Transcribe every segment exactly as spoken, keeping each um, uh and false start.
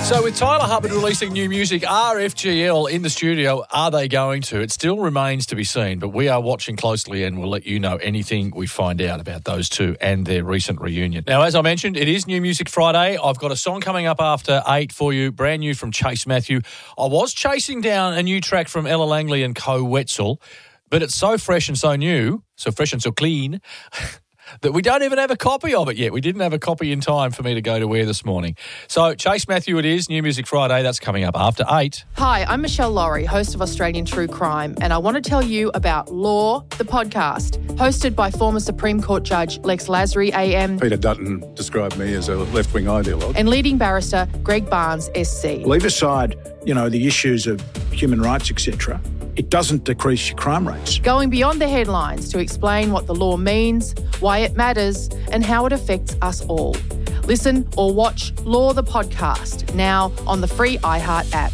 So with Tyler Hubbard releasing new music, R F G L in the studio, are they going to? It still remains to be seen, but we are watching closely and we'll let you know anything we find out about those two and their recent reunion. Now, as I mentioned, it is New Music Friday. I've got a song coming up after eight for you, brand new from Chase Matthew. I was chasing down a new track from Ella Langley and Co Wetzel, but it's so fresh and so new, so fresh and so clean, that we don't even have a copy of it yet. We didn't have a copy in time for me to go to air this morning. So Chase Matthew it is, New Music Friday. That's coming up after eight. Hi, I'm Michelle Laurie, host of Australian True Crime, and I want to tell you about Law, the podcast, hosted by former Supreme Court Judge Lex Lasry, A M. Peter Dutton described me as a left-wing ideologue. And leading barrister Greg Barnes, S C. Leave aside, you know, the issues of human rights, et cetera. It doesn't decrease your crime rates. Going beyond the headlines to explain what the law means, why it matters, and how it affects us all. Listen or watch Law the Podcast now on the free iHeart app.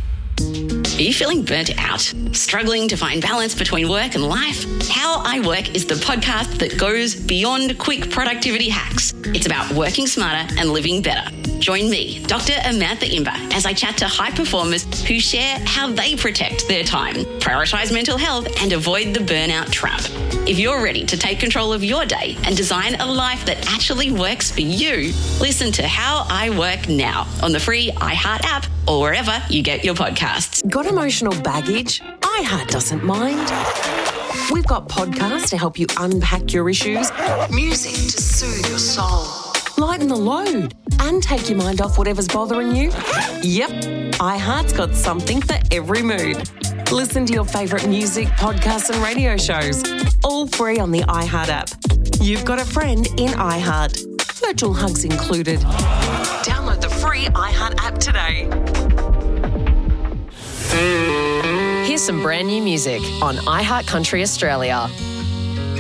Are you feeling burnt out? Struggling to find balance between work and life? How I Work is the podcast that goes beyond quick productivity hacks. It's about working smarter and living better. Join me, Doctor Amantha Imber, as I chat to high performers who share how they protect their time, prioritise mental health and avoid the burnout trap. If you're ready to take control of your day and design a life that actually works for you, listen to How I Work now on the free iHeart app or wherever you get your podcasts. Got emotional baggage? iHeart doesn't mind. We've got podcasts to help you unpack your issues, music to soothe your soul, lighten the load, and take your mind off whatever's bothering you. Yep, iHeart's got something for every mood. Listen to your favourite music, podcasts and radio shows, all free on the iHeart app. You've got a friend in iHeart. Virtual hugs included. Download the free iHeart app today. Here's some brand new music on iHeart Country Australia.